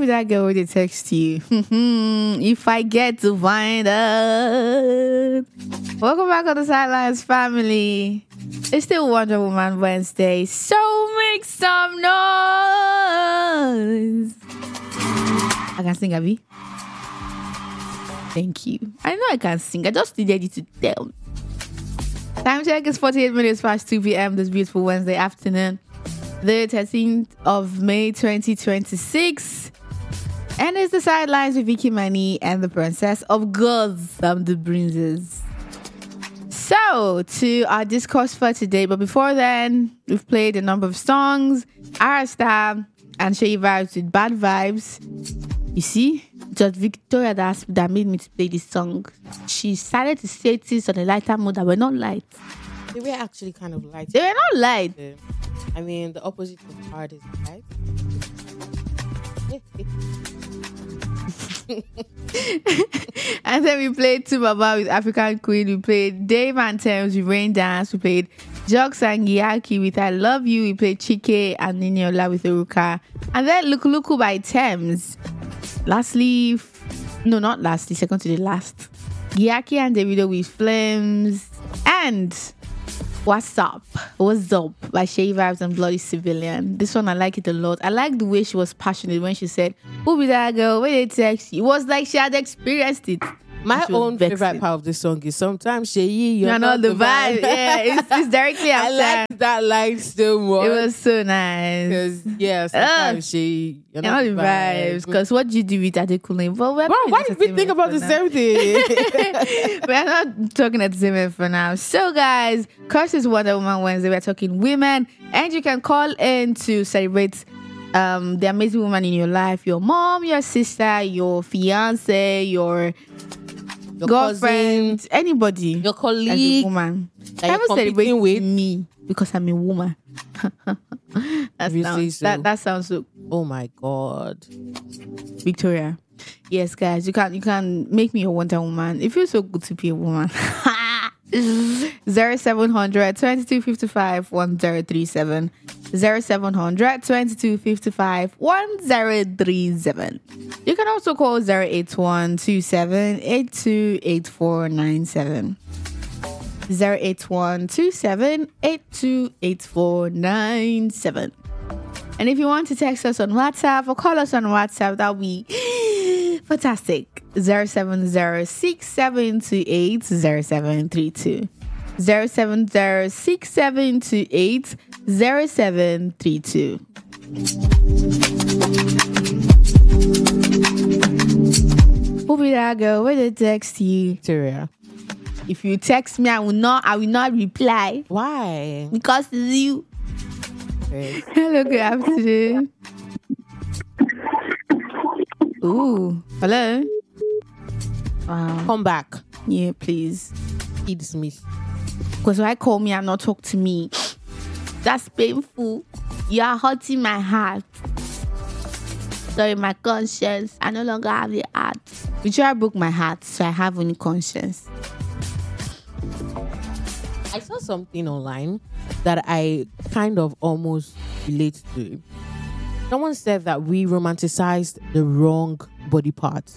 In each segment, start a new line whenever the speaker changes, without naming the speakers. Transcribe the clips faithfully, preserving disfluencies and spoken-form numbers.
be that girl when they text you? If I get to find out. Welcome back on the Sidelines, family. It's still Wonder Woman Wednesday, so make some noise. I can sing, Abby. Thank you. I know I can sing. I just needed you to tell me. Time check is forty-eight minutes past two p.m. this beautiful Wednesday afternoon, the thirteenth of May twenty twenty-six. And it's the Sidelines with Vicky Mani and the Princess of Girls, I'm the Breezes. So, to our discourse for today, but before then, we've played a number of songs. Arasta and Shay Vibes with Bad Vibes. You see, just Victoria that, that made me to play this song. She started to say things on a lighter mode that were not light.
They were actually kind of light.
They were not light.
I mean, the opposite of hard is light.
And then we played Tumaba with African Queen. We played Dave and Thames with Rain Dance. We played Jux and Giyaki with I Love You. We played Chike and Niniola with Uruka. And then Luku Luku by Thames. Lastly, no, not lastly, second to the last. Giyaki and Davido with Flames. And What's Up? What's Up by Shay Vibes and Bloody Civilian. This one, I like it a lot. I like the way she was passionate when she said, who be that girl? When they text you? It was like she had experienced it.
My own vexing. Favorite part of this song is sometimes Shay, you're,
you're not, not the vibe. vibe. Yeah, it's, it's directly after.
I like that line so much.
It was so nice.
Because, yeah, sometimes uh, Shay, you're, you're not, not the vibes.
Because what do you do with Adekunle? Well, we're
well, why did we think about the same thing?
We're not talking entertainment for now. So, guys, Curse is Wonder Woman Wednesday. We're talking women. And you can call in to celebrate um, the amazing woman in your life. Your mom, your sister, your fiance, your... Your girlfriend, cousin, anybody,
your colleague,
a woman.
I haven't celebrated
with me because I'm a woman. that, sounds,
so.
that, that sounds so.
Oh my God,
Victoria. Yes, guys, you can you can make me a Wonder Woman. It feels so good to be a woman. Zero seven hundred twenty two fifty five one zero three seven. Zero seven hundred twenty two fifty five one zero three seven. You can also call zero eight one two seven eight two eight four nine seven. Zero eight one two seven eight two eight four nine seven. And if you want to text us on WhatsApp or call us on WhatsApp, that'll be fantastic. Zero seven zero six seven two eight zero seven three two. Zero seven zero six seven two eight zero seven three two. Who be that girl? Where they text you?
Victoria.
If you text me, I will not. I will not reply.
Why?
Because it's you.
Okay.
Hello. Good afternoon. Ooh. Hello. Wow.
Come back.
Yeah, please.
It's me.
Because why call me and not talk to me? That's painful. You are hurting my heart. Sorry, my conscience. I no longer have the heart. Victoria broke my heart, so I have only conscience.
I saw something online that I kind of almost relate to. Someone said that we romanticized the wrong body part.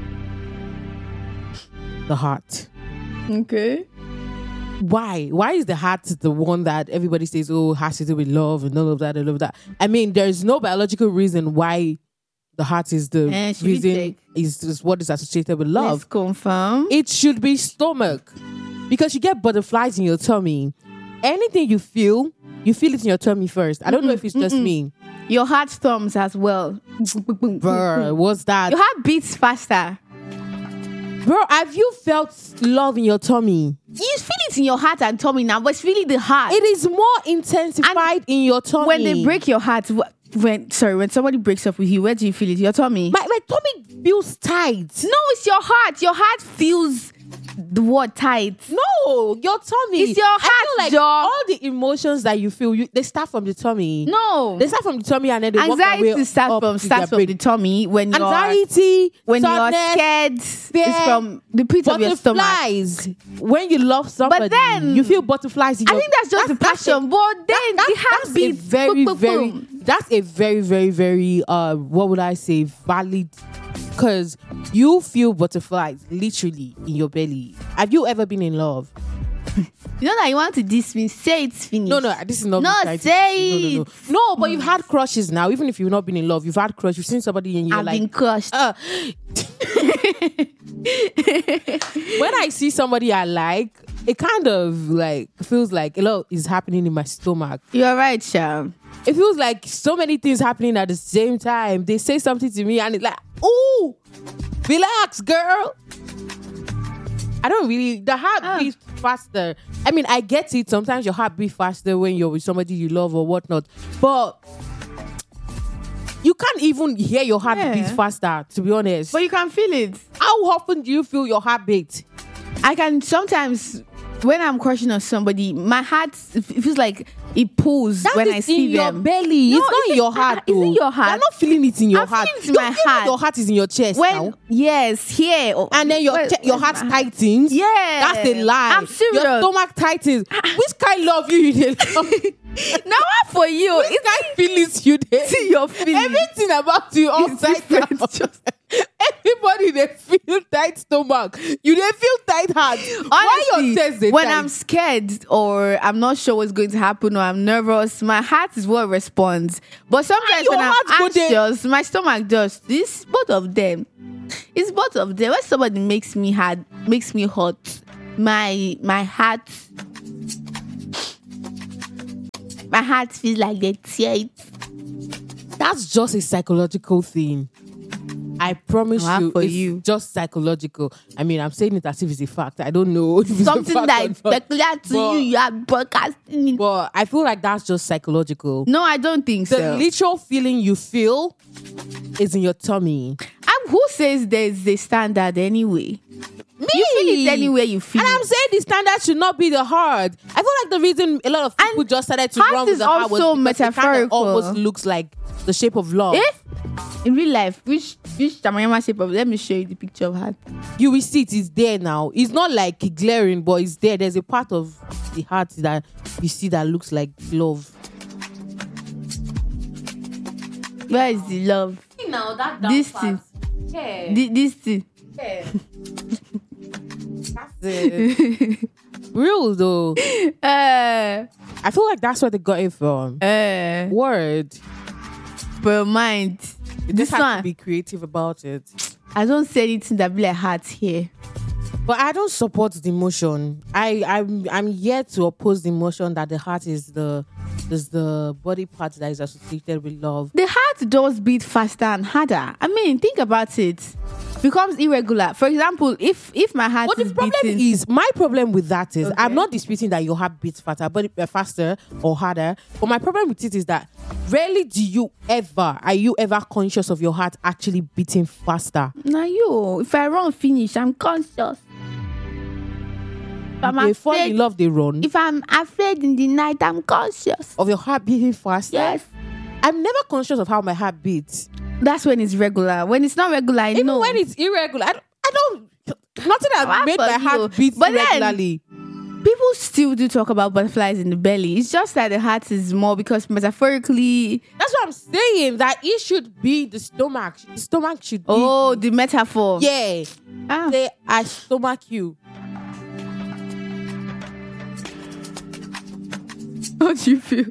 The heart.
Okay.
Why? Why is the heart the one that everybody says, oh, has to do with love and all of that, all of that? I mean, there's no biological reason why the heart is the
eh,
reason, is, is what is associated with love.
Let's confirm.
It should be stomach. Because you get butterflies in your tummy. Anything you feel, you feel it in your tummy first. I don't mm-mm, know if it's just mm-mm. me.
Your heart thumbs as well.
Bro, what's that?
Your heart beats faster.
Bro, have you felt love in your tummy?
You feel it in your heart and tummy now, but it's really the heart.
It is more intensified and in your tummy.
When they break your heart, when sorry, when somebody breaks up with you, where do you feel it? Your tummy?
My, my tummy feels tight.
No, it's your heart. Your heart feels the word tight.
No, your tummy.
It's your heart,
I feel like
jaw.
all the emotions that you feel, you, they start from the tummy.
No,
they start from the tummy and then they
anxiety
walk away
start from starts from the tummy. When you're
anxiety,
when
sadness,
you're scared,
fear,
it's from the pit of your stomach.
Butterflies. When you love somebody,
but then
you feel butterflies. In
I
your,
think that's just
that's,
the passion.
that's
but then
that,
the heart beats
very,
boom, boom,
very,
boom.
that's a very, very, very uh what would I say, valid, because you feel butterflies literally in your belly. Have you ever been in love?
You know that you want to diss me. Say it's finished.
No, no, this is not
No,
me trying to
say
diss you. No, no, no. No, but you've had crushes now. Even if you've not been in love, you've had crush. You've seen somebody and you're
I've
like,
been crushed.
uh, when I see somebody I like, it kind of like feels like a lot is happening in my stomach.
You're right, Sham.
It feels like so many things happening at the same time. They say something to me and it's like, ooh, relax, girl. I don't really, the heart
Ah.
beats faster. I mean, I get it. Sometimes your heart beats faster when you're with somebody you love or whatnot. But you can't even hear your heart
Yeah.
beat faster, to be honest.
But you can feel it.
How often do you feel your heart beat?
I can sometimes, when I'm crushing on somebody, my heart it feels like it pulls
That
when
is
I see
in your
them.
belly.
No,
it's not
it's
in your heart.
It's in
though.
your heart.
You're not feeling it in your
I'm
heart.
feeling it in
You
my
feel
heart.
Your heart is in your chest
When
now.
yes, here
And then your
Where-
che- your
where's
heart
my-
tightens.
Yeah.
That's a lie.
I'm serious.
Your stomach tightens. Which kind love you? you dey love?
Now what for you?
Which kind feelings you dey?
See your feelings.
Everything about you
It's
upside
different,
down.
just-
Everybody they feel tight stomach. You they feel tight heart. Why
Honestly,
your chest dey
when
tight?
I'm scared or I'm not sure what's going to happen or I'm nervous, my heart is what responds. But sometimes
your
when I'm
heart go there.
anxious, my stomach does. It's both of them. It's both of them. When somebody makes me hard, makes me hot, my my heart, my heart feels like they tear it.
That's just a psychological thing. I promise
Wow,
you,
for
it's
you.
just psychological. I mean, I'm saying it as if it's a fact. I don't know if it's a
Something
fact
that
or
is
not.
peculiar to
But-
you, you are broadcasting it.
But I feel like that's just psychological.
No, I don't think
The
so.
literal feeling you feel is in your tummy.
And who says there's a standard anyway?
Me.
You feel it anywhere you feel
And I'm
it.
saying the standard should not be the heart. I feel like the reason a lot of people
And
just started to
heart
run with
is
the heart was
also
because it kind of
metaphorical.
almost looks like the shape of love.
Eh? In real life, which which Tamayama shape of? Let me show you the picture of heart.
You will see it is there now. It's not like glaring, but it's there. There's a part of the heart that you see that looks like love.
Where is the love?
Now that
This thing.
Yeah.
Thi- This thing.
That's it. Real though.
Uh,
I feel like that's where they got it from.
uh,
Word.
but mind.
You
This
just have
one,
to be creative about it.
I don't say anything that be like heart here.
But I don't support the emotion. I I'm I'm yet to oppose the emotion that the heart is the is the body part that is associated with love.
The heart does beat faster and harder. I mean, think about it. Becomes irregular. For example, if if my heart
But
is
the problem
beating,
is, my problem with that is,
Okay.
I'm not disputing that your heart beats faster, but uh, faster or harder. But my problem with it is that rarely do you ever, are you ever conscious of your heart actually beating faster?
now you, if I run finish, I'm conscious. If I'm
They fall in
afraid,
love, they run.
if I'm afraid in the night, I'm conscious.
Of your heart beating faster.
Yes.
I'm never conscious of how my heart beats.
That's when it's regular. When it's not regular, I
Even
know.
when it's irregular, I don't, I don't nothing has
How
made my
about
heart
you?
beat
But then-
regularly.
People still do talk about butterflies in the belly. It's just that the heart is more because metaphorically,
That's what I'm saying. That it should be the stomach. The stomach should be.
oh, the metaphor.
Yeah.
Ah.
Say, I stomach you.
How do you feel?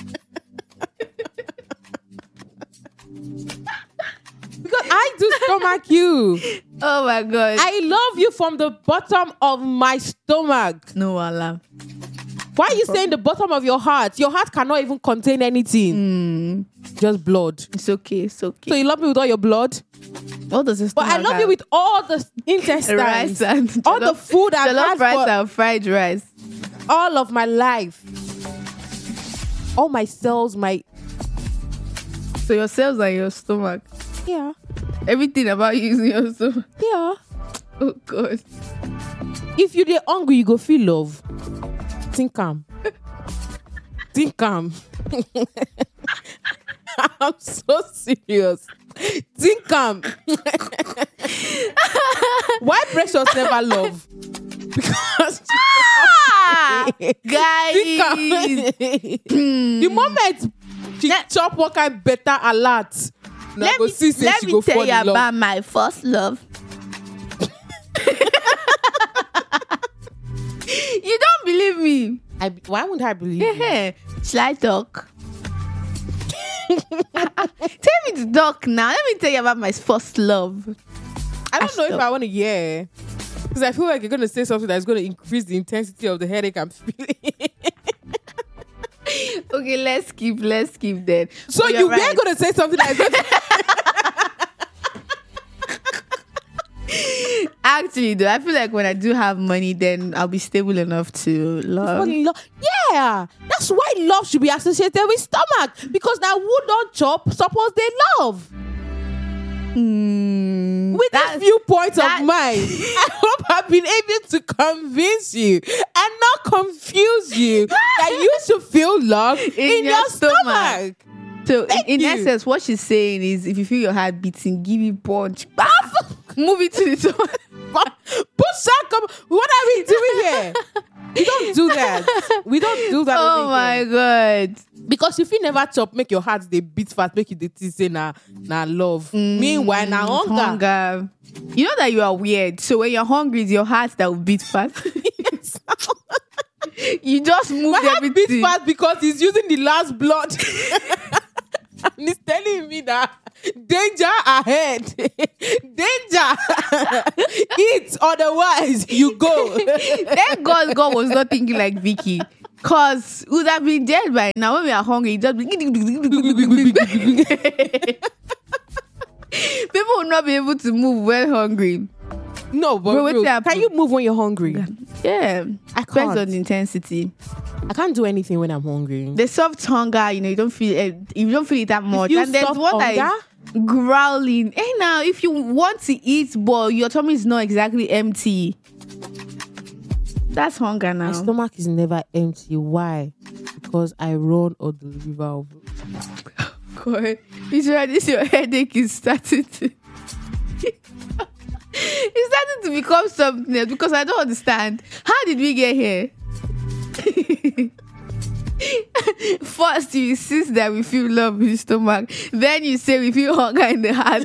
Because I do stomach you.
Oh my god.
I love you from the bottom of my stomach.
no alarm.
Why are you saying the bottom of your heart? Your heart cannot even contain anything. Just blood.
It's okay. It's okay.
So you love me with all your blood?
What does this?
But I love you with all the intestines.
rice and
all the food I've
jollof
had
rice
for
and fried rice.
all of my life. All my cells, my...
So your cells are in your stomach.
Yeah.
Everything about you is in your stomach.
Yeah.
Oh god.
If you dey hungry, you go feel love. Think calm. Think calm. I'm so serious. Think calm. Why Precious never love? Because
Ah,
Think
guys.
calm. The moment She
Let-
chop what kind better alert. Now
let
go
me,
see say
let
she
me
go
tell
fall
you
in love.
about my first love. You don't believe me?
I, why wouldn't I believe you?
Yeah. Shall I talk? Tell me to talk now. Let me tell you about my first love.
I don't
I
know if
stop.
I want to hear. Because I feel like you're going to say something that's going to increase the intensity of the headache I'm feeling.
Okay, let's keep, let's keep that.
So
But
you
you're
were
right.
going to say something that's going to...
Actually, though, I feel like when I do have money, then I'll be stable enough to love.
Fall in love. Yeah, that's why love should be associated with stomach. Because now who don't chop, suppose they love.
Mm,
With
that-
these few points
that-
of mine, I hope I've been able to convince you and not confuse you that you should feel love in,
In
your,
your
stomach.
stomach. So, in, in
you.
essence, what she's saying is, if you feel your heart beating, give it punch. Move it to the top.
Push up. What are we doing here? We don't do that. We don't do that.
Oh
over
my
here.
god.
Because if you never chop, make your heart they beat fast, make you the tea say na na love. Meanwhile, na hunger.
Hunger. You know that you are weird. So when you're hungry, it's your heart that will beat fast.
Yes.
You just move
My heart beats
everything.
fast because he's using the last blood. And he's telling me that danger ahead. Danger. Eat, otherwise you go.
Thank God God was not thinking like Vicky. Cause we would have been dead by now. When we are hungry, it just be people will not be able to move when hungry.
No, but
Bro, wait
real,
till I
can
put-
you move when you're hungry?
Yeah.
I
Depends
can't.
on the intensity.
I can't do anything when I'm hungry.
The soft hunger, you know, you don't feel it, you don't feel it that much.
feel
And there's
soft
one that
hunger?
is growling. Hey now, if you want to eat, but your tummy is not exactly empty. That's hunger
My
now.
stomach is never empty. Why? Because I run or deliver. Of...
God, it's right. This your headache is starting to. It's starting to become something else because I don't understand. How did we get here? First, you insist that we feel love in the stomach. Then you say we feel hunger in the heart.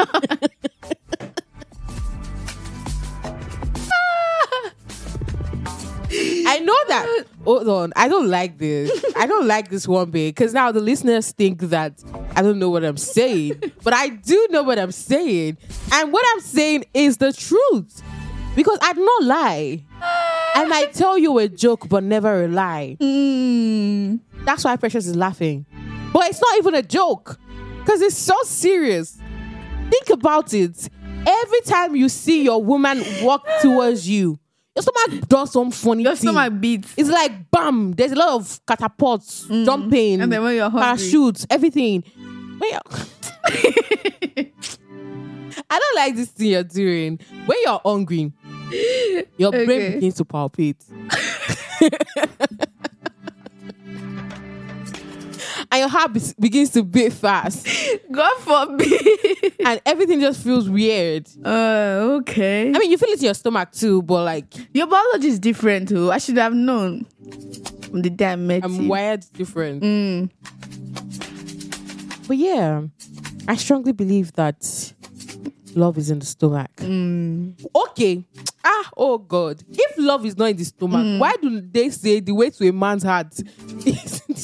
I know that. Hold on. I don't like this. I don't like this one bit because now the listeners think that I don't know what I'm saying. But I do know what I'm saying. And what I'm saying is the truth. Because I do not lie. I might tell you a joke, but never a lie.
Mm.
That's why Precious is laughing. But it's not even a joke. Because it's so serious. Think about it. Every time you see your woman walk towards you, your stomach does some funny
Your
thing.
stomach beats.
It's like bam. There's a lot of catapults, jumping,
And then when you're hungry.
parachutes, everything. When you're I don't like this thing you're doing. When you're hungry, your brain
Okay.
begins to palpate. And your heart be- begins to beat fast.
God forbid.
And everything just feels weird.
Uh, okay.
I mean, you feel it in your stomach too, but like,
Your biology is different, too. I should have known from the day I met
I'm
you.
wired different.
Mm.
But yeah, I strongly believe that love is in the stomach.
Mm.
Okay. Ah, oh God. If love is not in the stomach,
Mm.
why do they say the way to a man's heart is in the